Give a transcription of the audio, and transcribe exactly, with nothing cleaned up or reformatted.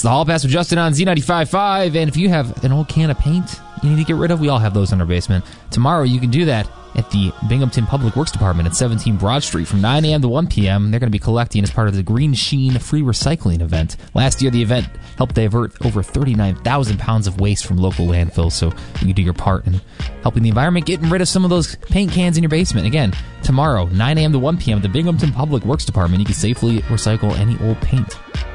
It's the Hall Pass with Justin on Z ninety-five point five, and if you have an old can of paint you need to get rid of, we all have those in our basement. Tomorrow you can do that at the Binghamton Public Works Department at seventeen Broad Street from nine a.m. to one p.m. They're going to be collecting as part of the Green Sheen Free Recycling event. Last year, the event helped divert over thirty-nine thousand pounds of waste from local landfills, so you can do your part in helping the environment, getting rid of some of those paint cans in your basement. Again, tomorrow, nine a.m. to one p.m. at the Binghamton Public Works Department, you can safely recycle any old paint.